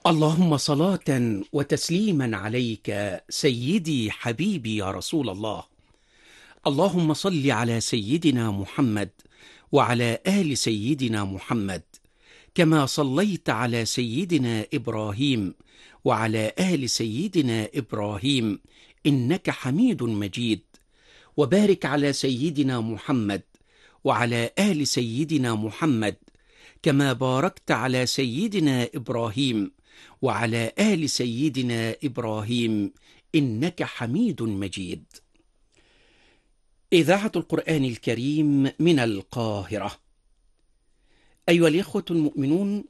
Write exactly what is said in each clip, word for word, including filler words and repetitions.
اللهم صلاة وتسليما عليك سيدي حبيبي يا رسول الله. اللهم صل على سيدنا محمد وعلى آل سيدنا محمد، كما صليت على سيدنا إبراهيم وعلى آل سيدنا إبراهيم إنك حميد مجيد. وبارك على سيدنا محمد وعلى آل سيدنا محمد، كما باركت على سيدنا إبراهيم وعلى آل سيدنا إبراهيم إنك حميد مجيد. إذاعة القرآن الكريم من القاهرة. أيها الإخوة المؤمنون،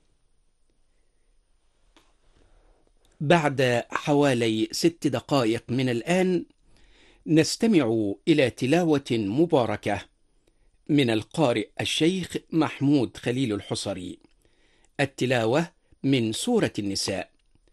بعد حوالي ست دقائق من الآن نستمع إلى تلاوة مباركة من القارئ الشيخ محمود خليل الحصري. التلاوة من سورة النساء،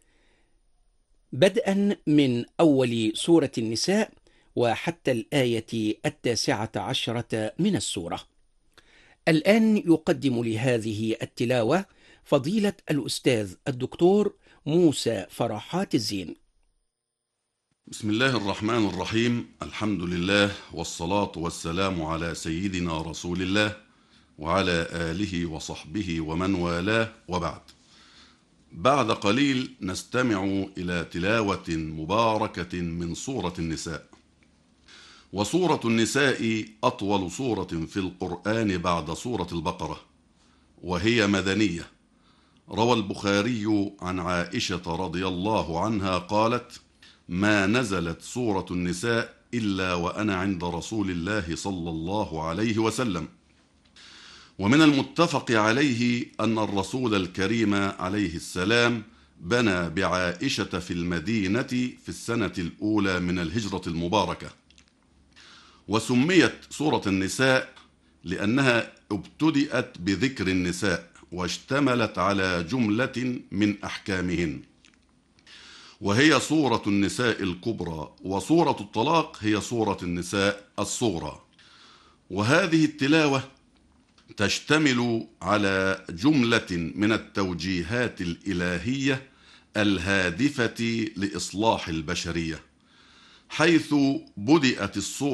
بدءا من أول سورة النساء وحتى الآية التاسعة عشرة من السورة. الآن يقدم لهذه التلاوة فضيلة الأستاذ الدكتور موسى فرحات الزين. بسم الله الرحمن الرحيم. الحمد لله والصلاة والسلام على سيدنا رسول الله وعلى آله وصحبه ومن والاه، وبعد. بعد قليل نستمع إلى تلاوة مباركة من سورة النساء. وسورة النساء أطول سورة في القرآن بعد سورة البقرة، وهي مدنية. روى البخاري عن عائشة رضي الله عنها قالت: ما نزلت سورة النساء إلا وأنا عند رسول الله صلى الله عليه وسلم. ومن المتفق عليه أن الرسول الكريم عليه السلام بنى بعائشة في المدينة في السنة الأولى من الهجرة المباركة. وسميت سورة النساء لأنها ابتدأت بذكر النساء واشتملت على جملة من أحكامهن، وهي سورة النساء الكبرى، وسورة الطلاق هي سورة النساء الصغرى. وهذه التلاوة تشتمل على جملة من التوجيهات الإلهية الهادفة لإصلاح البشرية، حيث بدأت السورة